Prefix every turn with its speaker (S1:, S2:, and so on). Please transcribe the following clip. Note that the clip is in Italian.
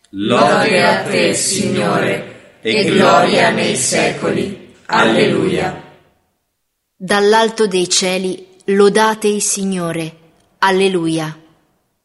S1: Lode a te, Signore, e gloria nei secoli. Alleluia.
S2: Dall'alto dei cieli lodate il Signore. Alleluia.